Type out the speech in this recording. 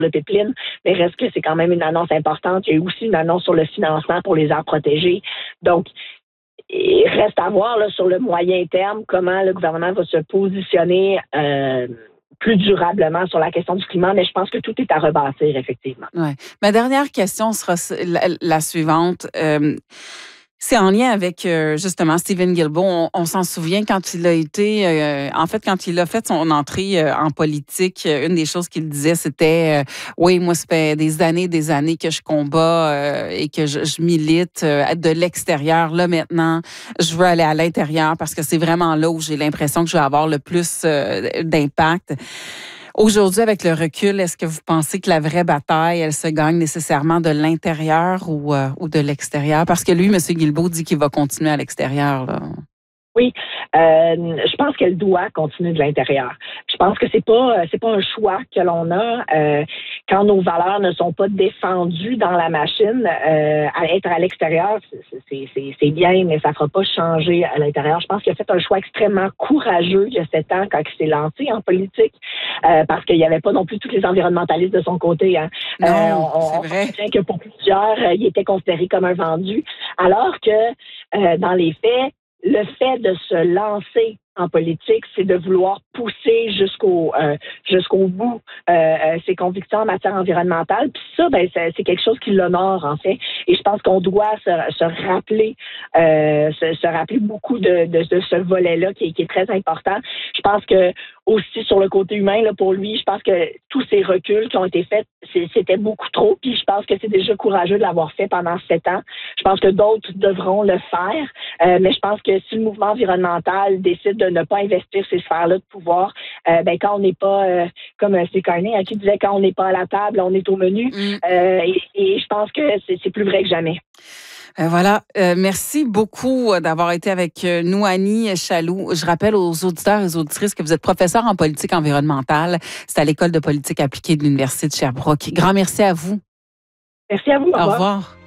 le pipeline, mais reste que c'est quand même une annonce importante. Il y a eu aussi une annonce sur le financement pour les aires protégées. Donc, il reste à voir là, sur le moyen terme comment le gouvernement va se positionner plus durablement sur la question du climat, mais je pense que tout est à rebâtir, effectivement. Ouais. Ma dernière question sera la suivante. C'est en lien avec justement Stephen Guilbeault. On s'en souvient quand il a été, quand il a fait son entrée en politique, une des choses qu'il disait, c'était oui, moi, ça fait des années que je combats et que je milite de l'extérieur. Là, maintenant, je veux aller à l'intérieur parce que c'est vraiment là où j'ai l'impression que je vais avoir le plus d'impact. Aujourd'hui, avec le recul, est-ce que vous pensez que la vraie bataille, elle se gagne nécessairement de l'intérieur ou de l'extérieur? Parce que lui, M. Guilbeault, dit qu'il va continuer à l'extérieur, là. Oui, je pense qu'elle doit continuer de l'intérieur. Je pense que c'est pas un choix que l'on a quand nos valeurs ne sont pas défendues dans la machine. Être à l'extérieur, c'est bien, mais ça fera pas changer à l'intérieur. Je pense qu'il a fait un choix extrêmement courageux il y a 7 ans quand il s'est lancé en politique, parce qu'il n'y avait pas non plus tous les environnementalistes de son côté. Hein. Non, c'est vrai. On sait que pour plusieurs, il était considéré comme un vendu, alors que dans les faits, le fait de se lancer en politique, c'est de vouloir pousser jusqu'au bout ses convictions en matière environnementale. Puis ça, c'est quelque chose qui l'honore, en fait. Et je pense qu'on doit se rappeler beaucoup de ce volet-là qui est très important. Je pense que aussi sur le côté humain, là, pour lui, je pense que tous ces reculs qui ont été faits, c'était beaucoup trop. Puis je pense que c'est déjà courageux de l'avoir fait pendant 7 ans. Je pense que d'autres devront le faire. Mais je pense que si le mouvement environnemental décide de ne pas investir ces sphères-là de pouvoir, quand on n'est pas, comme c'est Carney qui disait, quand on n'est pas à la table, on est au menu. Et je pense que c'est plus vrai que jamais. Voilà. Merci beaucoup d'avoir été avec nous, Annie Chaloux. Je rappelle aux auditeurs et aux auditrices que vous êtes professeur en politique environnementale. C'est à l'École de politique appliquée de l'Université de Sherbrooke. Grand merci à vous. Merci à vous. Au revoir.